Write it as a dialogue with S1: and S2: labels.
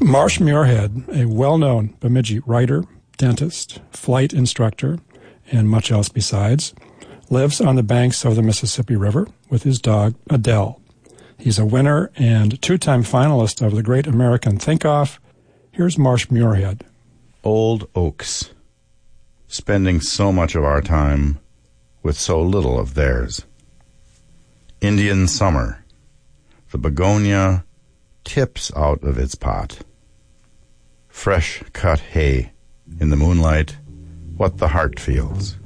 S1: Marsh Muirhead, a well-known Bemidji writer, dentist, flight instructor, and much else besides, lives on the banks of the Mississippi River with his dog, Adele. He's a winner and two-time finalist of the Great American Think-Off. Here's Marsh Muirhead.
S2: Old oaks, spending so much of our time with so little of theirs. Indian summer, the begonia tips out of its pot. Fresh cut hay in the moonlight, what the heart feels.